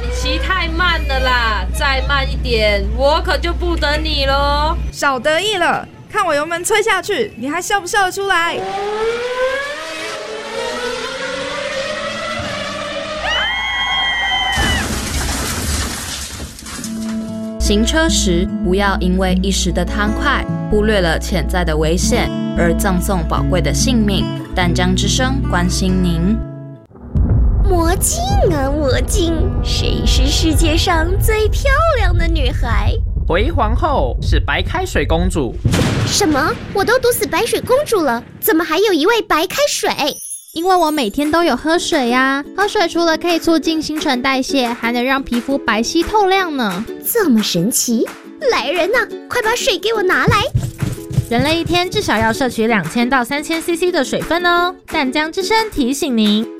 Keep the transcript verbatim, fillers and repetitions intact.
你骑太慢了啦，再慢一点，我可就不等你咯。 少得意了，看我油门催下去，你还笑不笑得出来？ 行车时不要因为一时的贪快，忽略了潜在的危险，而葬送宝贵的性命。淡江之声关心您。 魔镜啊魔镜，谁是世界上最漂亮的女孩？ 回皇后是白开水公主。 什么？我都毒死白水公主了，怎么还有一位白开水？ 因为我每天都有喝水呀、啊，喝水除了可以促进新陈代谢，还能让皮肤白皙透亮呢。 这么神奇！来人呐、啊，快把水给我拿来！ 人类一天至少要摄取两千到三千 C C 的水分哦。淡江之声提醒您。